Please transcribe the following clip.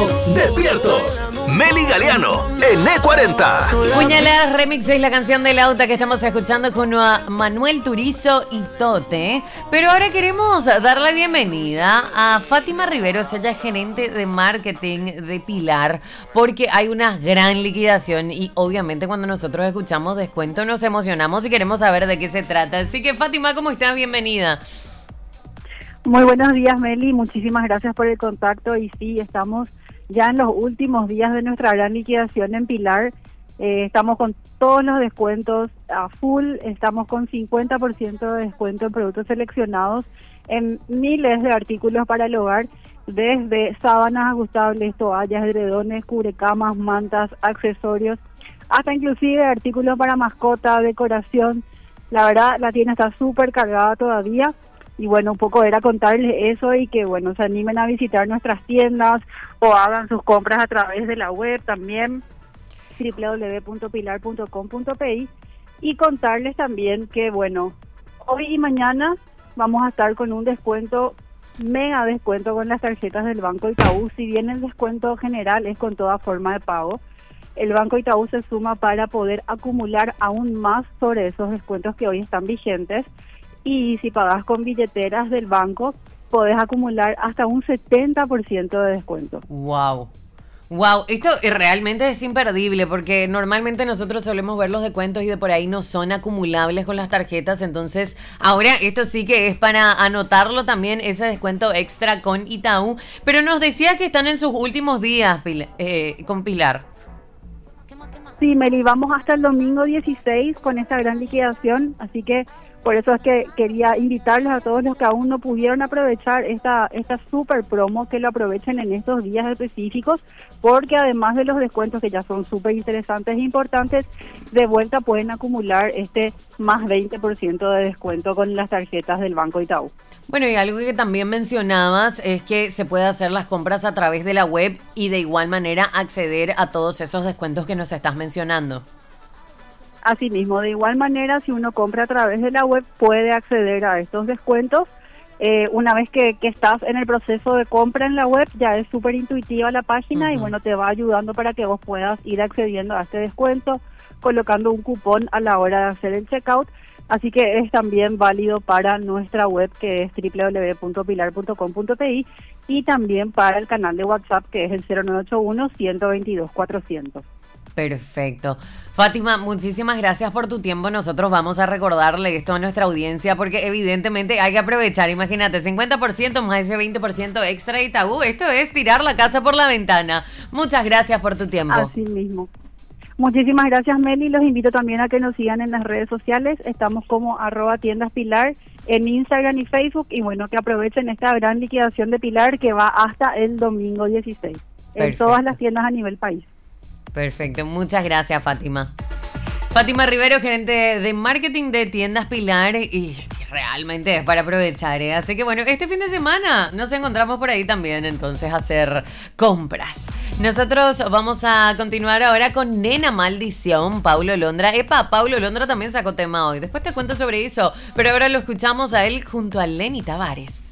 Estamos despiertos. Meli Galeano en E40. Puñaladas Remix es la canción de Lauta que estamos escuchando con Manuel Turizo y Tote. Pero ahora queremos dar la bienvenida a Fátima Riveros, ella es gerente de marketing de Pilar, porque hay una gran liquidación y obviamente cuando nosotros escuchamos descuento nos emocionamos y queremos saber de qué se trata. Así que Fátima, ¿cómo estás? Bienvenida. Muy buenos días, Meli, muchísimas gracias por el contacto y sí, estamos ya en los últimos días de nuestra gran liquidación en Pilar. Estamos con todos los descuentos a full, estamos con 50% de descuento en productos seleccionados en miles de artículos para el hogar, desde sábanas ajustables, toallas, edredones, cubrecamas, mantas, accesorios, hasta inclusive artículos para mascota, decoración. La verdad, la tienda está súper cargada todavía. Y bueno, un poco era contarles eso y que bueno, se animen a visitar nuestras tiendas o hagan sus compras a través de la web también, www.pilar.com.pi, y contarles también que bueno, hoy y mañana vamos a estar con un descuento, mega descuento con las tarjetas del Banco Itaú. Si bien el descuento general es con toda forma de pago, el Banco Itaú se suma para poder acumular aún más sobre esos descuentos que hoy están vigentes. Y si pagas con billeteras del banco, podés acumular hasta un 70% de descuento. ¡Wow! ¡Wow! Esto realmente es imperdible porque normalmente nosotros solemos ver los descuentos y de por ahí no son acumulables con las tarjetas. Entonces, ahora esto sí que es para anotarlo también, ese descuento extra con Itaú. Pero nos decía que están en sus últimos días con Pilar. Sí, Meli, vamos hasta el domingo 16 con esta gran liquidación, así que por eso es que quería invitarles a todos los que aún no pudieron aprovechar esta super promo, que lo aprovechen en estos días específicos, porque además de los descuentos que ya son súper interesantes e importantes, de vuelta pueden acumular este más 20% de descuento con las tarjetas del Banco Itaú. Bueno, y algo que también mencionabas es que se puede hacer las compras a través de la web y de igual manera acceder a todos esos descuentos que nos estás mencionando. Asimismo, de igual manera, si uno compra a través de la web, puede acceder a estos descuentos. Una vez que estás en el proceso de compra en la web, ya es súper intuitiva la página y bueno, te va ayudando para que vos puedas ir accediendo a este descuento, colocando un cupón a la hora de hacer el checkout. Así que es también válido para nuestra web, que es www.pilar.com.pi, y también para el canal de WhatsApp, que es el 0981-122-400. Perfecto. Fátima, muchísimas gracias por tu tiempo. Nosotros vamos a recordarle esto a nuestra audiencia porque evidentemente hay que aprovechar. Imagínate, 50% más ese 20% extra y tabú. Esto es tirar la casa por la ventana. Muchas gracias por tu tiempo. Así mismo. Muchísimas gracias, Meli. Los invito también a que nos sigan en las redes sociales. Estamos como @tiendaspilar en Instagram y Facebook. Y bueno, que aprovechen esta gran liquidación de Pilar que va hasta el domingo 16. En todas las tiendas a nivel país. Perfecto, muchas gracias, Fátima. Fátima Rivero, gerente de marketing de Tiendas Pilar, y realmente es para aprovechar, ¿eh? Así que bueno, este fin de semana nos encontramos por ahí también, entonces a hacer compras. Nosotros vamos a continuar ahora con Nena Maldición, Paulo Londra. Paulo Londra también sacó tema hoy, después te cuento sobre eso, pero ahora lo escuchamos a él junto a Lenny Tavares.